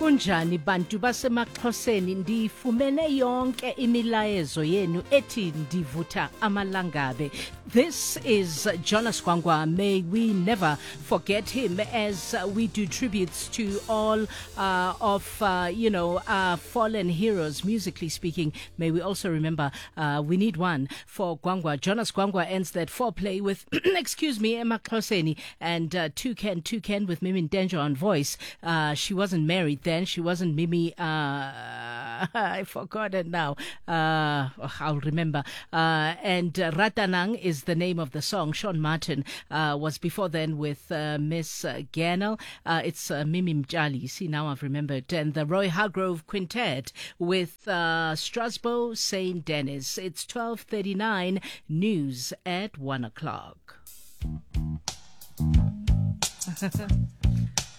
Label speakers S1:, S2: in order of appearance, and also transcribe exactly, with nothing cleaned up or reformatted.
S1: Kunjani bantu basemaXhoseni, ndifumene yonke imilayezo yenu ethi ndivuta amalangabe. This is Jonas Gwangwa. May we never forget him as uh, we do tributes to all uh, of, uh, you know, our fallen heroes, musically speaking. May we also remember uh, we need one for Gwangwa. Jonas Gwangwa ends that foreplay with, excuse me, emaXhoseni, and uh, Toucan, Toucan with Mimi Danger on voice. Uh, she wasn't married then. She wasn't Mimi. Uh, I forgot it now. Uh, I'll remember. Uh, and uh, Ratanang is the name of the song. Sean Martin uh, was before then with uh, Miss uh, Gannell. Uh, it's uh, Mimi Mjali. See, now I've remembered. And the Roy Hargrove Quintet with uh, Strasbourg Saint Denis. It's twelve thirty-nine, news at one o'clock.